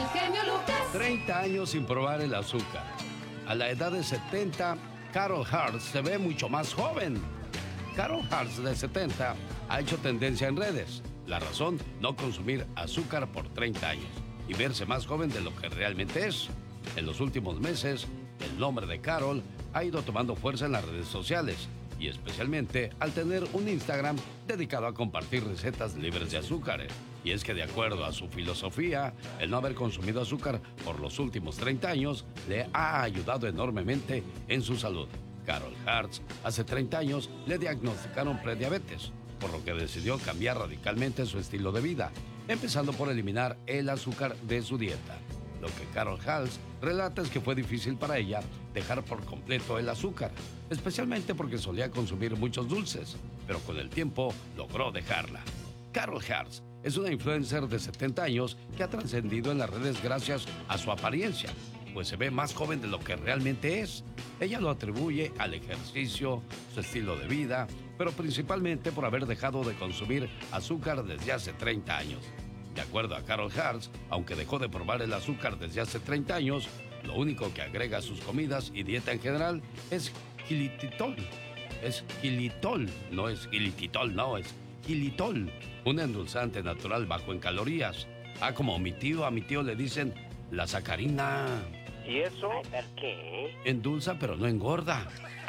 el genio Lucas. 30 años sin probar el azúcar. A la edad de 70, Carol Hart se ve mucho más joven. Carol Hart, de 70, ha hecho tendencia en redes. La razón, no consumir azúcar por 30 años y verse más joven de lo que realmente es. En los últimos meses, el nombre de Carol ha ido tomando fuerza en las redes sociales y especialmente al tener un Instagram dedicado a compartir recetas libres de azúcar. Y es que de acuerdo a su filosofía, el no haber consumido azúcar por los últimos 30 años le ha ayudado enormemente en su salud. Carol Hart, hace 30 años, le diagnosticaron prediabetes, por lo que decidió cambiar radicalmente su estilo de vida, empezando por eliminar el azúcar de su dieta. Lo que Carol Hart relata es que fue difícil para ella dejar por completo el azúcar, especialmente porque solía consumir muchos dulces, pero con el tiempo logró dejarla. Carol Hart es una influencer de 70 años que ha trascendido en las redes gracias a su apariencia, pues se ve más joven de lo que realmente es. Ella lo atribuye al ejercicio, su estilo de vida, pero principalmente por haber dejado de consumir azúcar desde hace 30 años. De acuerdo a Carol Hart, aunque dejó de probar el azúcar desde hace 30 años, lo único que agrega a sus comidas y dieta en general es xilitol. Es xilitol, no es xilitol, no, es xilitol, un endulzante natural bajo en calorías. Como a mi tío le dicen la sacarina. ¿Y eso? Ay, ¿por qué? Endulza, pero no engorda.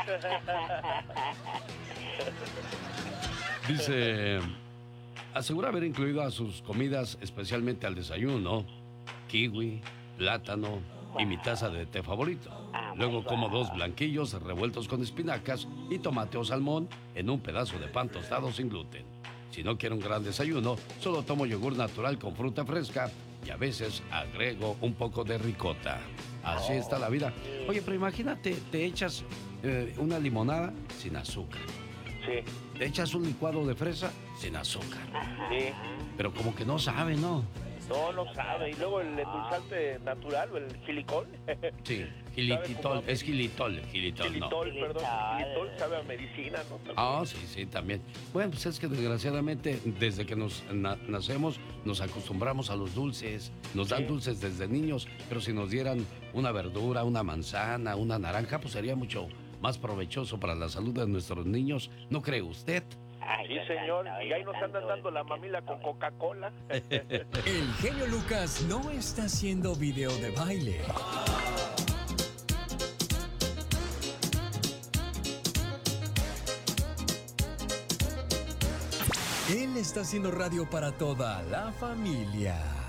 Dice, asegura haber incluido a sus comidas, especialmente al desayuno, kiwi, plátano y mi taza de té favorito. Luego como 2 blanquillos revueltos con espinacas y tomate o salmón en un pedazo de pan tostado sin gluten. Si no quiero un gran desayuno, solo tomo yogur natural con fruta fresca y a veces agrego un poco de ricota. Así está la vida. Oye, pero imagínate, te echas una limonada sin azúcar. Sí. Te echas un licuado de fresa sin azúcar. Sí. Pero como que no sabe, ¿no? No sabe. Y luego el endulzante natural o el silicón. Sí, gilitol, es gilitol, no. Gilitol, perdón. Gilitol sabe a medicina, ¿no? Sí, también. Bueno, pues es que desgraciadamente desde que nos nacemos nos acostumbramos a los dulces. Nos dan dulces desde niños, pero si nos dieran una verdura, una manzana, una naranja, pues sería mucho más provechoso para la salud de nuestros niños. ¿No cree usted? Ay, Sí, señor. Y ahí nos andan dando la mamila con Coca-Cola. El genio Lucas no está haciendo video de baile. Él está haciendo radio para toda la familia.